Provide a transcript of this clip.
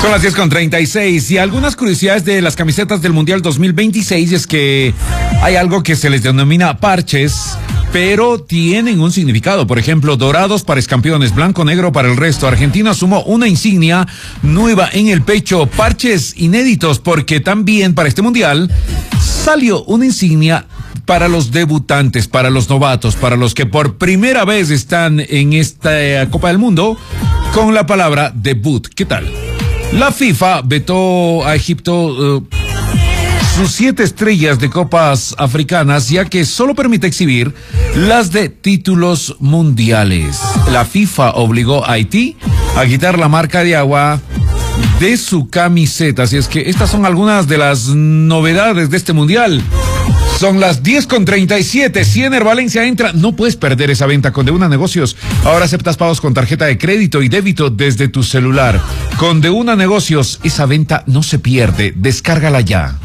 Son las 10:36 y algunas curiosidades de las camisetas del Mundial 2026 es que hay algo que se les denomina parches, pero tienen un significado. Por ejemplo, dorados para excampeones, blanco-negro para el resto. Argentina sumó una insignia nueva en el pecho, parches inéditos, porque también para este Mundial salió una insignia para los debutantes, para los novatos, para los que por primera vez están en esta Copa del Mundo con la palabra debut. ¿Qué tal? La FIFA vetó a Egipto sus 7 estrellas de copas africanas, ya que solo permite exhibir las de títulos mundiales. La FIFA obligó a Haití a quitar la marca de agua de su camiseta. Así es que estas son algunas de las novedades de este mundial. Son las 10:37. Si Ener Valencia entra, no puedes perder esa venta con Deuna Negocios. Ahora aceptas pagos con tarjeta de crédito y débito desde tu celular. Con Deuna Negocios, esa venta no se pierde. Descárgala ya.